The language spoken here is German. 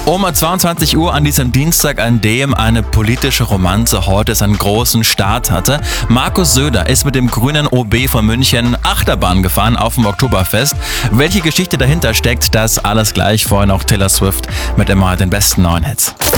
Um 22 Uhr an diesem Dienstag, an dem eine politische Romanze heute seinen großen Start hatte. Markus Söder ist mit dem grünen OB von München Achterbahn gefahren auf dem Oktoberfest. Welche Geschichte dahinter steckt, das alles gleich. Vorher noch Taylor Swift mit immer den besten neuen Hits.